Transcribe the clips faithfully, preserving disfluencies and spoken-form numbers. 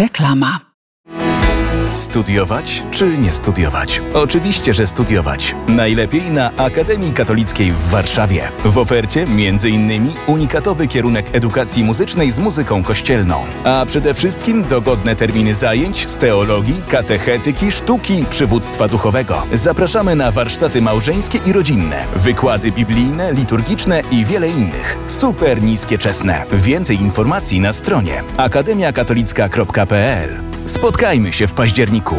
Reklama. Studiować czy nie studiować? Oczywiście, że studiować. Najlepiej na Akademii Katolickiej w Warszawie. W ofercie między innymi unikatowy kierunek edukacji muzycznej z muzyką kościelną. A przede wszystkim dogodne terminy zajęć z teologii, katechetyki, sztuki, przywództwa duchowego. Zapraszamy na warsztaty małżeńskie i rodzinne, wykłady biblijne, liturgiczne i wiele innych. Super niskie czesne. Więcej informacji na stronie akademia katolicka kropka p l. Spotkajmy się w październiku.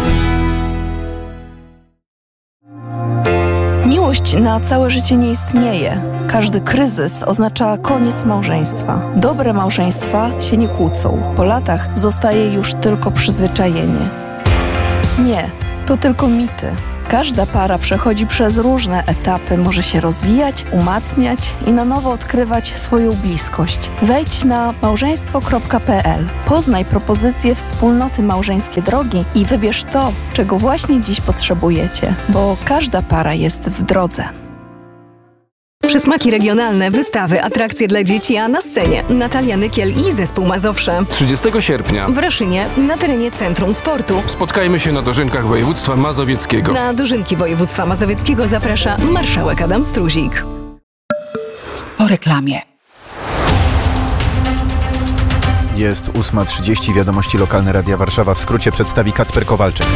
Miłość na całe życie nie istnieje. Każdy kryzys oznacza koniec małżeństwa. Dobre małżeństwa się nie kłócą. Po latach zostaje już tylko przyzwyczajenie. Nie, to tylko mity. Każda para przechodzi przez różne etapy, może się rozwijać, umacniać i na nowo odkrywać swoją bliskość. Wejdź na małżeństwo kropka p l, poznaj propozycje wspólnoty małżeńskie drogi i wybierz to, czego właśnie dziś potrzebujecie, bo każda para jest w drodze. Przysmaki regionalne, wystawy, atrakcje dla dzieci, a na scenie Natalia Nykiel i zespół Mazowsze. trzydziestego sierpnia W Raszynie, na terenie Centrum Sportu. spotkajmy się na dożynkach województwa mazowieckiego. Na dożynki województwa mazowieckiego zaprasza marszałek Adam Struzik. Po reklamie. Jest ósma trzydzieści, wiadomości lokalne Radia Warszawa. W skrócie przedstawi Kacper Kowalczyk.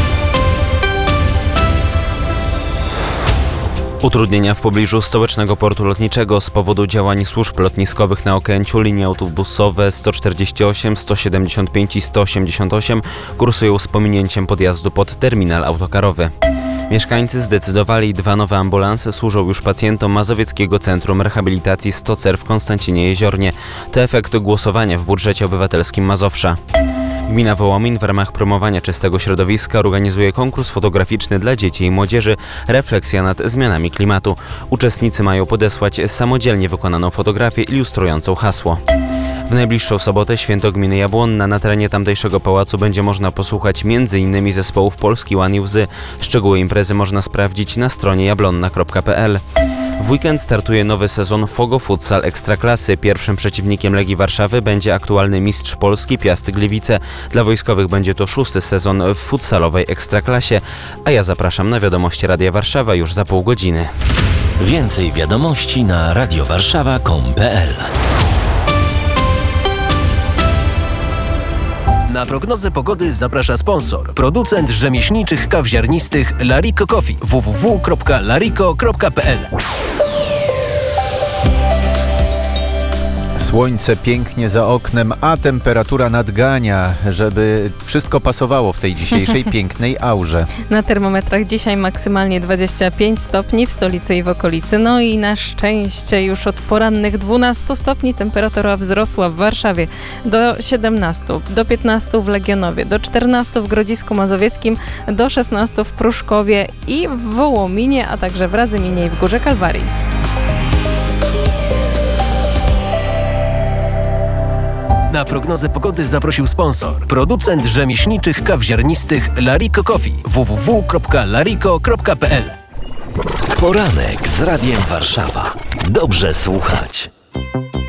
Utrudnienia w pobliżu stołecznego portu lotniczego z powodu działań służb lotniskowych na Okęciu. Linie autobusowe sto czterdzieści osiem, sto siedemdziesiąt pięć i sto osiemdziesiąt osiem kursują z pominięciem podjazdu pod terminal autokarowy. Mieszkańcy zdecydowali, dwa nowe ambulanse służą już pacjentom Mazowieckiego Centrum Rehabilitacji Stocer w Konstancinie Jeziornie. To efekt głosowania w budżecie obywatelskim Mazowsza. Gmina Wołomin w ramach promowania czystego środowiska organizuje konkurs fotograficzny dla dzieci i młodzieży Refleksja nad zmianami klimatu. Uczestnicy mają podesłać samodzielnie wykonaną fotografię ilustrującą hasło. W najbliższą sobotę święto gminy Jabłonna. Na terenie tamtejszego pałacu będzie można posłuchać między innymi zespołów Polski Łan i Łzy. Szczegóły imprezy można sprawdzić na stronie jablonna kropka p l. W weekend startuje nowy sezon Fogo Futsal Ekstraklasy. Pierwszym przeciwnikiem Legii Warszawy będzie aktualny mistrz Polski Piast Gliwice. Dla wojskowych będzie to szósty sezon w futsalowej Ekstraklasie. A ja zapraszam na wiadomości Radia Warszawa już za pół godziny. Więcej wiadomości na radiowarszawa kropka com kropka p l. Na prognozę pogody zaprasza sponsor. Producent rzemieślniczych kaw ziarnistych Larico Coffee. w w w kropka larico kropka p l. Słońce pięknie za oknem, a temperatura nadgania, żeby wszystko pasowało w tej dzisiejszej pięknej aurze. Na termometrach dzisiaj maksymalnie dwadzieścia pięć stopni w stolicy i w okolicy. No i na szczęście już od porannych dwunastu stopni temperatura wzrosła w Warszawie do siedemnastu, do piętnastu w Legionowie, do czternastu w Grodzisku Mazowieckim, do szesnastu w Pruszkowie i w Wołominie, a także w Radzyminie i w Górze Kalwarii. Na prognozę pogody zaprosił sponsor. Producent rzemieślniczych kaw ziarnistych Larico Coffee. w w w kropka larico kropka p l. Poranek z Radiem Warszawa. Dobrze słuchać.